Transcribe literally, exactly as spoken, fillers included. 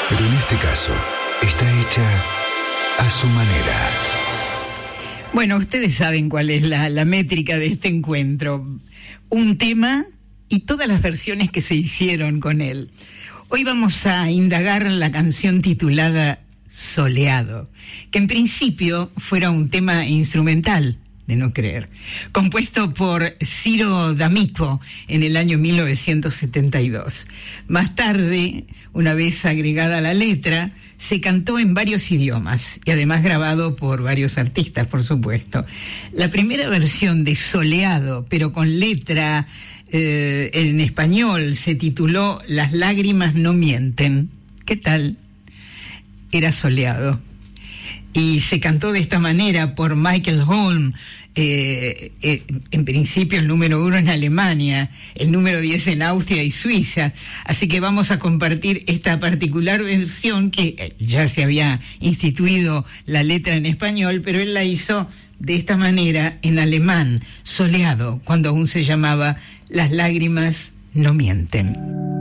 Pero en este caso, está hecha a su manera. Bueno, ustedes saben cuál es la, la métrica de este encuentro. Un tema y todas las versiones que se hicieron con él. Hoy vamos a indagar la canción titulada Soleado, que en principio fuera un tema instrumental, de no creer, compuesto por Ciro D'Amico en el año mil novecientos setenta y dos. Más tarde, una vez agregada la letra, se cantó en varios idiomas y además grabado por varios artistas, por supuesto. La primera versión de Soleado, pero con letra eh, en español, se tituló Las lágrimas no mienten. ¿Qué tal? Era soleado. Y se cantó de esta manera por Michael Holm, eh, eh, en principio el número uno en Alemania, el número diez en Austria y Suiza. Así que vamos a compartir esta particular versión que eh, ya se había instituido la letra en español, pero él la hizo de esta manera en alemán, soleado, cuando aún se llamaba Las lágrimas no mienten.